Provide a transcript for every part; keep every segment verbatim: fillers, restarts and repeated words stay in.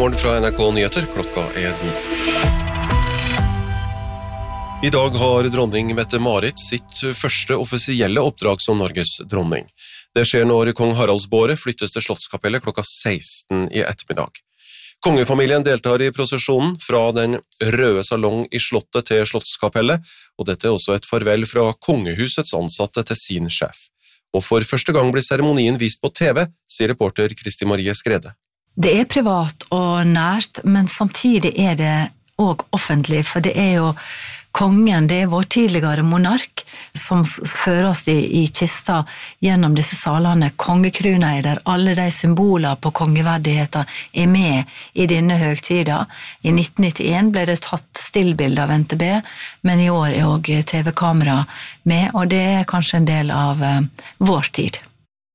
morgen fra N R K Nyheter, klokka er ni. I dag har dronning Mette-Marit sitt første offisielle oppdrag som Norges dronning. Det skjer når kong Haraldsbåre flyttes til Slottskapellet klokka seksten i ettermiddag. Kongefamilien deltar i prosesjonen fra den røde salong i slottet til Slottskapellet, og dette er også et farvel fra kongehusets ansatte til sin sjef. Og for første gang blir seremonien vist på T V, sier reporter Kristi Marie Skrede. Det er privat og nært, men samtidig er det også offentlig, for det er jo kongen, det er vår tidligere monark, som føres i, i kista gjennom disse salene. Kongekrona er der, alle de symboler på kongeverdigheter er med i denne høgtida. I nitten nittien ble det tatt stillbilder av N T B, men i år er også T V-kamera med, og det er kanskje en del av uh, vår tid.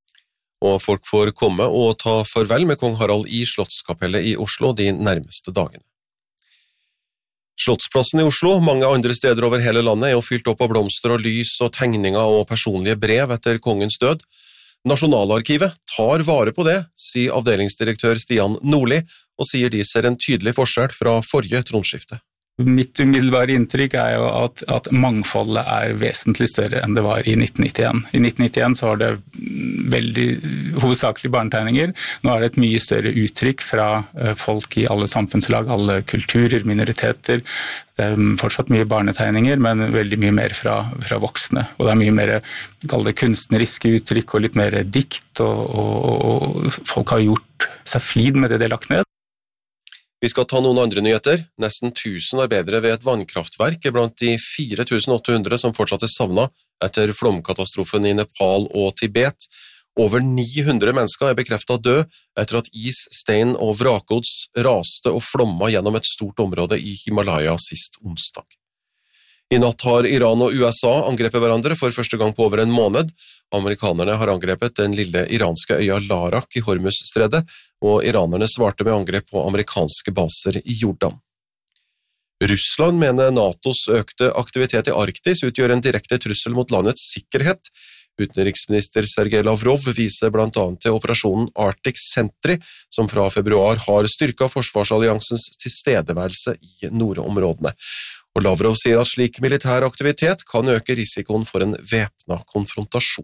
Og folk får komme og ta farvel med kong Harald i Slottskapellet i Oslo de nærmeste dagene. Slottsplassen i Oslo, mange andre steder over hele landet, er jo fylt opp av blomster og lys og tegninger og personlige brev etter kongens død. Nasjonalarkivet tar vare på det, sier avdelingsdirektør Stian Nordli, og sier de ser en tydelig forskjell fra forrige tronskifte. Mitt umiddelbare inntrykk er jo at, at mangfoldet er vesentlig større enn det var i nitten nittien. I nitten nittien så var det veldig hovedsakelig barnetegninger. Nå er det et mye større uttrykk fra folk i alle samfunnslag, alle kulturer, minoriteter. Det er fortsatt mye barnetegninger, men veldig mye mer fra, fra voksne. Og det er mye mer, kall det kunstneriske uttrykk og litt mer dikt, og, og, og folk har gjort seg flid med det de har lagt ned. Vi skal ta noen andre nyheter. Nesten tusen arbeidere ved et vannkraftverk er blant de fire tusen åtte hundre som fortsatt er savnet etter flomkatastrofen i Nepal og Tibet. Over ni hundre mennesker er bekreftet død etter at is, stein og vrakgods raste og flomma gjennom et stort område i Himalaya sist onsdag. I natt har Iran og U S A angrepet hverandre for første gang på over en måned. Amerikanerne har angrepet den lille iranske øya Larak i Hormuzstredet, og iranerne svarte med angrep på amerikanske baser i Jordan. Russland mener NATOs økte aktivitet i Arktis utgjør en direkte trussel mot landets sikkerhet. Utenriksminister Sergej Lavrov viser blant annet til operasjonen Arctic Sentry, som fra februar har styrket forsvarsalliansens tilstedeværelse i nordområdene. Og Lavrov sier at slik militær aktivitet kan øke risikoen for en væpnet konfrontasjon.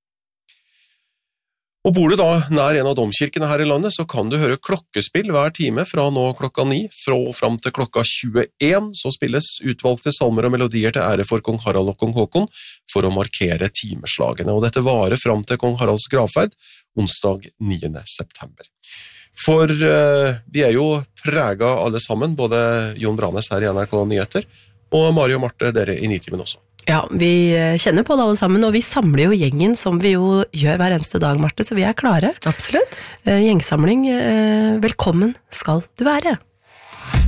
Og bor du da nær en av domkirkene her i landet, så kan du høre klokkespill hver time fra nå klokka ni, fra og frem til klokka tjueen, så spilles utvalgte salmer og melodier til ære for kong Harald og kong Håkon for å markere timeslagene, og dette varer frem til kong Haralds gravferd, onsdag niende september. For uh, vi er jo preget alle sammen, både Jon Branes her i N R K Nyheter, og Mario og Marte, dere i Nitimen også. Ja, vi kjenner på det alle sammen, og vi samler jo gjengen som vi jo gjør hver eneste dag, Marte, så vi er klare. Absolutt. Uh, gjengsamling, uh, velkommen skal du være.